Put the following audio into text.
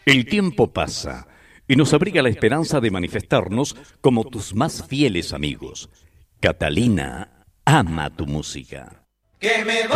El tiempo pasa y nos abriga la esperanza de manifestarnos como tus más fieles amigos. Catalina ama tu música.